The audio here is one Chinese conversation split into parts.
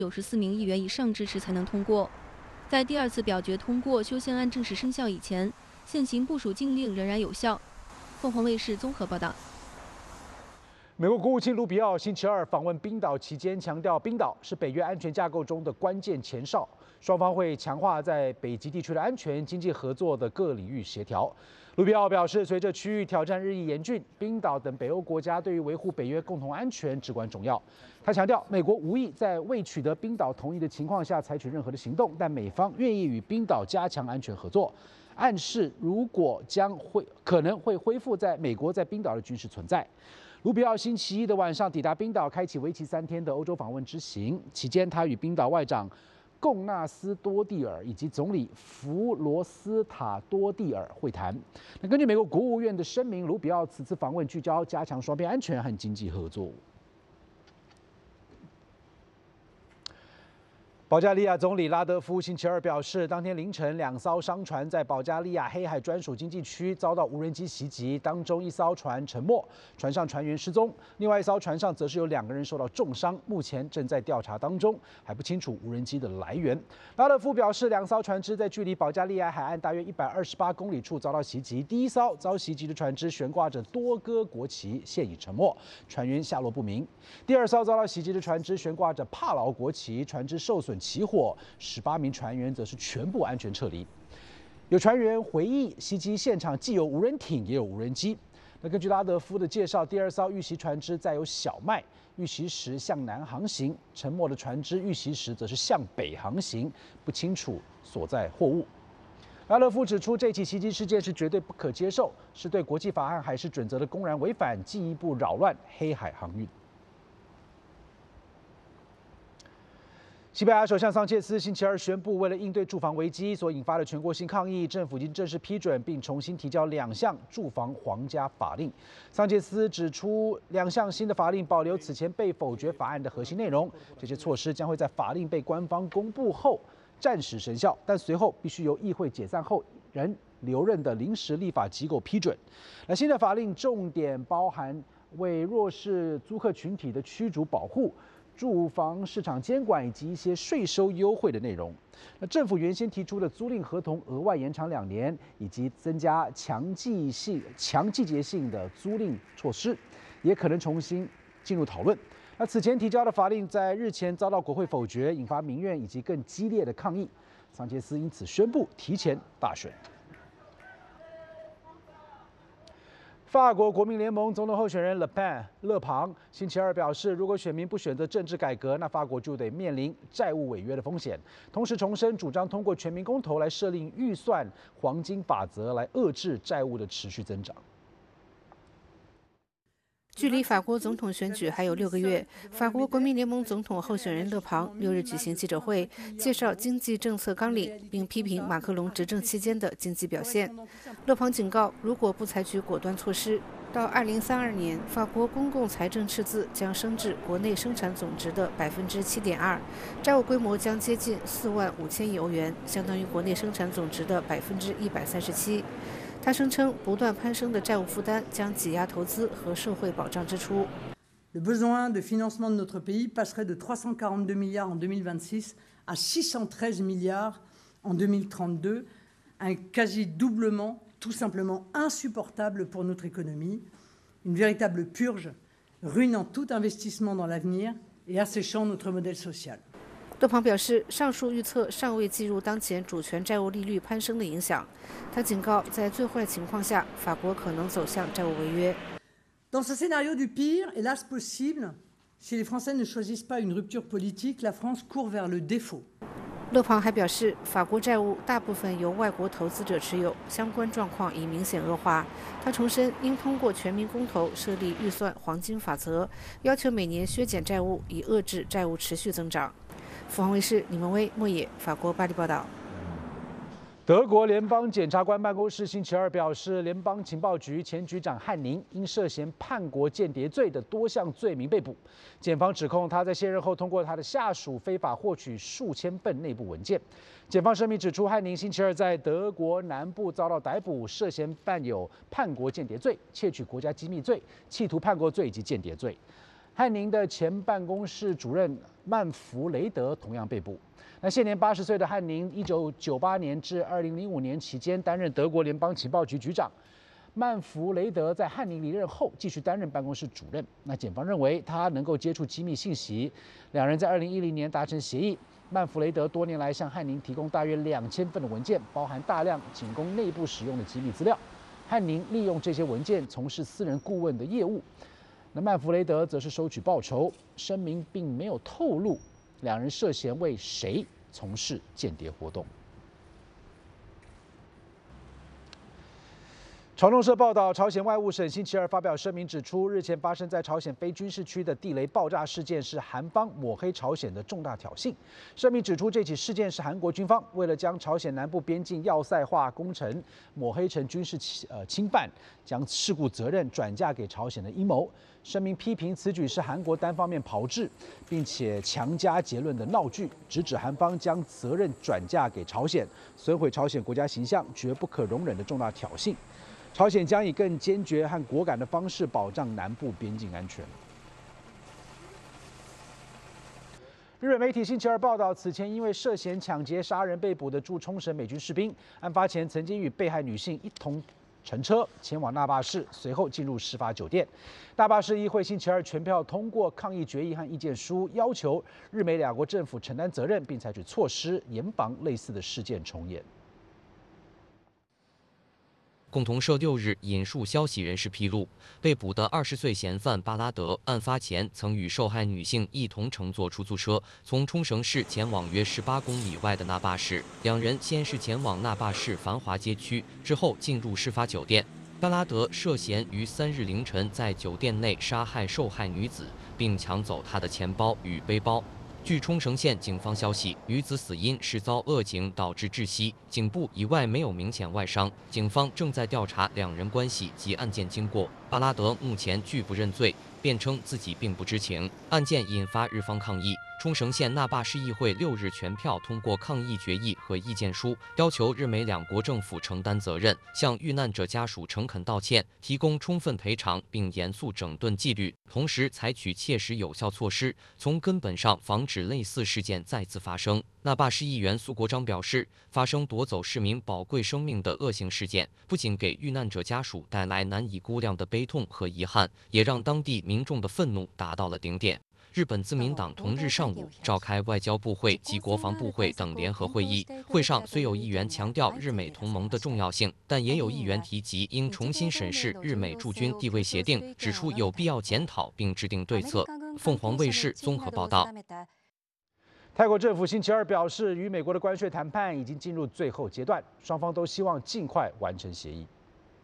94名议员以上支持才能通过。在第二次表决通过修宪案正式生效以前，现行部署禁令仍然有效。凤凰卫视综合报道。 美国国务卿卢比奥星期二访问冰岛期间强调，冰岛是北约安全架构中的关键前哨，双方会强化在北极地区的安全、经济合作的各领域协调。卢比奥表示，随着区域挑战日益严峻，冰岛等北欧国家对于维护北约共同安全至关重要。他强调，美国无意在未取得冰岛同意的情况下采取任何的行动，但美方愿意与冰岛加强安全合作，暗示如果可能会恢复在美国在冰岛的军事存在。卢比奥星期一的晚上抵达冰岛，开启为期3天的欧洲访问之行。期间，他与冰岛外长贡纳斯多蒂尔以及总理弗罗斯塔多蒂尔会谈。根据美国国务院的声明，卢比奥此次访问聚焦加强双边安全和经济合作。保加利亚总理拉德夫星期二表示，当天凌晨2艘商船在保加利亚黑海专属经济区遭到无人机袭击，当中1艘船沉没，船上船员失踪；另外1艘船上则是有2个人受到重伤，目前正在调查当中，还不清楚无人机的来源。拉德夫表示，2艘船只在距离保加利亚海岸大约128公里处遭到袭击。第1艘遭袭击的船只悬挂着多哥国旗，现已沉没，船员下落不明。第2艘遭到袭击的船只悬挂着帕劳国旗，船只受损起火，18名船员则是全部安全撤离。有船员回忆，袭击现场既有无人艇，也有无人机。根据拉德夫的介绍，第2艘遇袭船只载有小麦，遇袭时向南航行；沉没的船只遇袭时则是向北航行，不清楚所在货物。拉德夫指出，这起袭击事件是绝对不可接受，是对国际法和海事准则的公然违反，进一步扰乱黑海航运。西班牙首相桑切斯星期二宣布，为了应对住房危机所引发的全国性抗议，政府已经正式批准并重新提交2项住房皇家法令。桑切斯指出，2项新的法令保留此前被否决法案的核心内容，这些措施将会在法令被官方公布后暂时生效，但随后必须由议会解散后仍留任的临时立法机构批准。新的法令重点包含为弱势租客群体的驱逐保护、住房市场监管以及一些税收优惠的内容。政府原先提出的租赁合同额外延长2年，以及增加强季节性的租赁措施，也可能重新进入讨论。此前提交的法令在日前遭到国会否决，引发民怨以及更激烈的抗议。桑切斯因此宣布提前大选。法国国民联盟总统候选人勒庞星期二表示，如果选民不选择政治改革，那法国就得面临债务违约的风险。同时重申主张通过全民公投来设立预算黄金法则，来遏制债务的持续增长。 距离法国总统选举还有6个月，法国国民联盟总统候选人勒庞6日举行记者会，介绍经济政策纲领，并批评马克龙执政期间的经济表现。勒庞警告，如果不采取果断措施，到2032年，法国公共财政赤字将升至国内生产总值的7.2%，债务规模将接近4万5千亿欧元，相当于国内生产总值的137%。他声称，不断攀升的债务负担将挤压投资和社会保障支出。 Le besoin de financement de notre pays passerait de 342 milliards en 2026 à 613 milliards en 2032, un quasi-doublement tout simplement insupportable pour notre économie, une véritable purge ruinant tout investissement dans l'avenir et asséchant notre modèle social. 勒庞表示，上述预测尚未计入当前主权债务利率攀升的影响。他警告，在最坏情况下，法国可能走向债务违约。 Dans ce scénario du pire, hélas possible, si les Français ne choisissent pas une rupture politique, la France court vers le défaut. 勒庞还表示，法国债务大部分由外国投资者持有，相关状况已明显恶化。他重申，应通过全民公投设立预算黄金法则，要求每年削减债务，以遏制债务持续增长。凤凰卫视李文威、莫野，法国巴黎报道。 德国联邦检察官办公室星期二表示，联邦情报局前局长汉宁因涉嫌叛国间谍罪的多项罪名被捕。检方指控他在卸任后通过他的下属非法获取数千份内部文件。检方声明指出，汉宁星期二在德国南部遭到逮捕，涉嫌犯有叛国间谍罪、窃取国家机密罪、企图叛国罪以及间谍罪。 汉宁的前办公室主任曼弗雷德同样被捕。那现年80岁的汉宁，1998年至2005年期间担任德国联邦情报局局长。曼弗雷德在汉宁离任后继续担任办公室主任。那检方认为他能够接触机密信息，两人在2010年达成协议。曼弗雷德多年来向汉宁提供大约2000份的文件，包含大量仅供内部使用的机密资料。汉宁利用这些文件从事私人顾问的业务。那曼弗雷德则是收取报酬，声明并没有透露两人涉嫌为谁从事间谍活动。朝中社报道，朝鲜外务省星期二发表声明指出，日前发生在朝鲜非军事区的地雷爆炸事件是韩方抹黑朝鲜的重大挑衅。声明指出，这起事件是韩国军方为了将朝鲜南部边境要塞化工程抹黑成军事侵犯，将事故责任转嫁给朝鲜的阴谋。声明批评此举是韩国单方面炮制，并且强加结论的闹剧，直指韩方将责任转嫁给朝鲜，损毁朝鲜国家形象，绝不可容忍的重大挑衅。朝鲜将以更坚决和果敢的方式保障南部边境安全。日本媒体星期二报道，此前因为涉嫌抢劫杀人被捕的驻冲绳美军士兵，案发前曾经与被害女性一同乘车前往那霸市，随后进入事发酒店。那霸市议会星期二全票通过抗议决议和意见书，要求日美两国政府承担责任，并采取措施，严防类似的事件重演。 共同社6日引述消息人士披露，被捕的20岁嫌犯巴拉德案发前曾与受害女性一同乘坐出租车，从冲绳市前往约18公里外的那霸市。两人先是前往那霸市繁华街区，之后进入事发酒店。巴拉德涉嫌于3日凌晨在酒店内杀害受害女子，并抢走她的钱包与背包。据冲绳县警方消息，女子死因是遭扼颈导致窒息，颈部以外没有明显外伤。警方正在调查两人关系及案件经过。巴拉德目前拒不认罪，辩称自己并不知情。案件引发日方抗议，冲绳县那霸市议会6日全票通过抗议决议和意见书，要求日美两国政府承担责任，向遇难者家属诚恳道歉，提供充分赔偿，并严肃整顿纪律，同时采取切实有效措施，从根本上防止类似事件再次发生。那霸市议员苏国璋表示，发生夺走市民宝贵生命的恶性事件，不仅给遇难者家属带来难以估量的悲痛和遗憾，也让当地民众的愤怒达到了顶点。日本自民党同日上午召开外交部会及国防部会等联合会议，会上虽有议员强调日美同盟的重要性，但也有议员提及应重新审视日美驻军地位协定，指出有必要检讨并制定对策。凤凰卫视综合报道。 泰国政府星期二表示，与美国的关税谈判已经进入最后阶段，双方都希望尽快完成协议。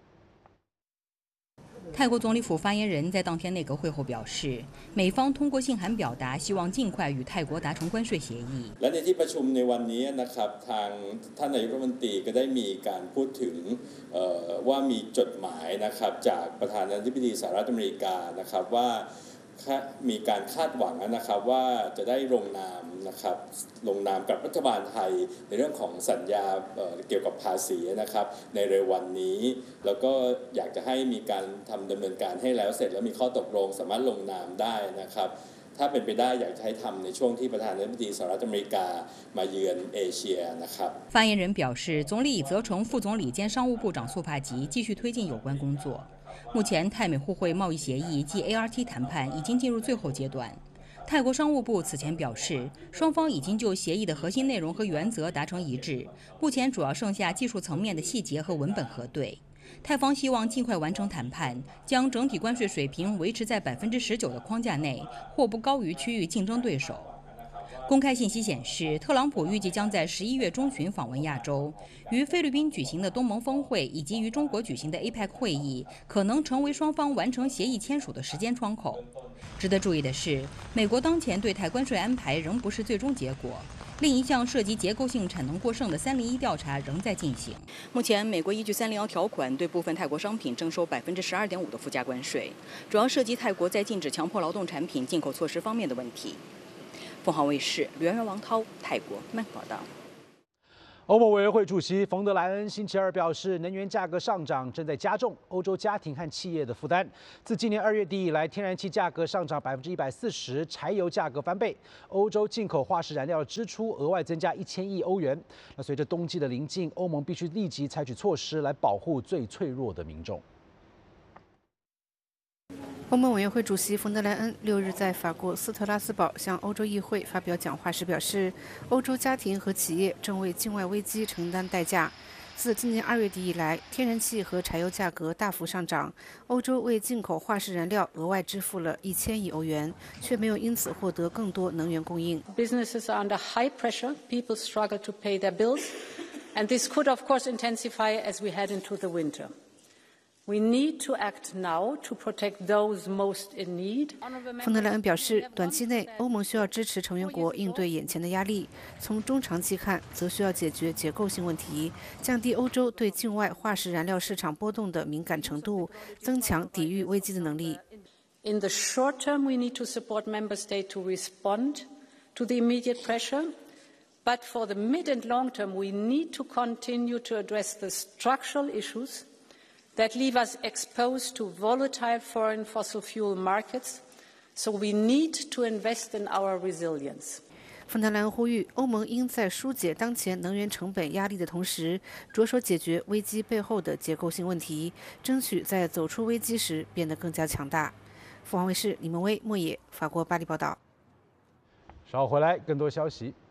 泰国总理府发言人在当天内阁会后表示，美方通过信函表达希望尽快与泰国达成关税协议。 และในที่ประชุมในวันนี้นะครับทางท่านนายกรัฐมนตรีก็ได้มีการพูดถึงว่ามีจดหมายนะครับจากประธานาธิบดีสหรัฐอเมริกานะครับว่ามีการคาดหวังนะครับว่าจะได้ลงนามนะครับลงนามกับรัฐบาลไทยในเรื่องของสัญญาเกี่ยวกับภาษีนะครับในเร็ววันนี้แล้วก็อยากจะให้มีการดำเนินการให้แล้วเสร็จแล้วมีข้อตกลงสามารถลงนามได้นะครับถ้าเป็นไปได้อยากจะให้ทำในช่วงที่ประธานาธิบดีสหรัฐอเมริกามาเยือนเอเชียนะครับ发言人表示，总理已责成副总理兼商务部长苏帕吉继续推进有关工作。目前，泰美互惠贸易协议即 ART 谈判已经进入最后阶段。泰国商务部此前表示，双方已经就协议的核心内容和原则达成一致，目前主要剩下技术层面的细节和文本核对。泰方希望尽快完成谈判，将整体关税水平维持在19%的框架内，或不高于区域竞争对手。公开信息显示，特朗普预计将在11月中旬访问亚洲，于菲律宾举行的东盟峰会以及于中国举行的 APEC 会议，可能成为双方完成协议签署的时间窗口。值得注意的是，美国当前对泰关税安排仍不是最终结果。另一项涉及结构性产能过剩的301调查仍在进行。目前，美国依据301条款对部分泰国商品征收12.5%的附加关税，主要涉及泰国在禁止强迫劳动产品进口措施方面的问题。凤凰卫视吕媛王涛，泰国慢报道。 欧盟委员会主席冯德莱恩星期二表示，能源价格上涨正在加重欧洲家庭和企业的负担。自今年2月底以来，天然气价格上涨140%，柴油价格翻倍，欧洲进口化石燃料的支出额外增加1000亿欧元。那随着冬季的临近，欧盟必须立即采取措施来保护最脆弱的民众。 欧盟委员会主席冯德莱恩6日在法国斯特拉斯堡向欧洲议会发表讲话时表示，欧洲家庭和企业正为境外危机承担代价。自今年2月底以来，天然气和柴油价格大幅上涨，欧洲为进口化石燃料额外支付了1000亿欧元，却没有因此获得更多能源供应。 Businesses are under high pressure. People struggle to pay their bills, and this could, of course, intensify as we head into the winter. We need to act now to protect those most in need. 冯德莱恩表示，短期内欧盟需要支持成员国应对眼前的压力；从中长期看，则需要解决结构性问题，降低欧洲对境外化石燃料市场波动的敏感程度，增强抵御危机的能力。 In the short term, we need to support member states to respond to the immediate pressure. But for the mid and long term, we need to continue to address the structural issues that leave us exposed to volatile foreign fossil fuel markets, so we need to invest in our resilience. 冯德莱恩呼吁，欧盟应在疏解当前能源成本压力的同时，着手解决危机背后的结构性问题，争取在走出危机时变得更加强大。凤凰卫视李梦薇、莫野，法国巴黎报道。 稍后回来，更多消息。